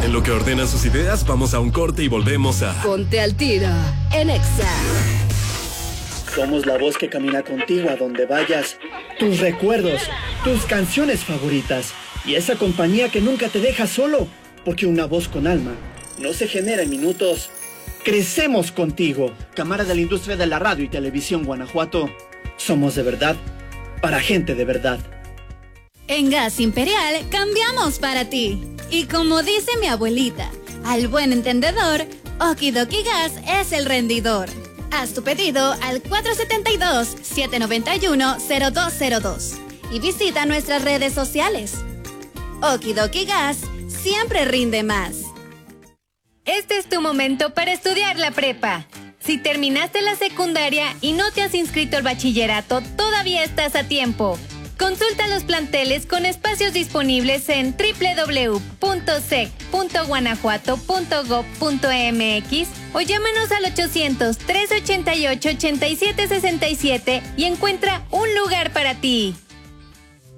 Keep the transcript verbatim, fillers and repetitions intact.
En lo que ordenan sus ideas, vamos a un corte y volvemos a... Ponte al tiro en Exa. Somos la voz que camina contigo a donde vayas. Tus recuerdos, tus canciones favoritas y esa compañía que nunca te deja solo. Porque una voz con alma no se genera en minutos. Crecemos contigo. Cámara de la Industria de la Radio y Televisión Guanajuato. Somos de verdad, para gente de verdad. En Gas Imperial cambiamos para ti. Y como dice mi abuelita, al buen entendedor, Okidoki Gas es el rendidor. Haz tu pedido al cuatro siete dos, siete nueve uno, cero dos cero dos y visita nuestras redes sociales. Okidoki Gas siempre rinde más. Este es tu momento para estudiar la prepa. Si terminaste la secundaria y no te has inscrito al bachillerato, todavía estás a tiempo. Consulta los planteles con espacios disponibles en doble u doble u doble u punto sec punto guanajuato punto gob punto mx o llámanos al ochocientos, trescientos ochenta y ocho, ochenta y siete sesenta y siete y encuentra un lugar para ti.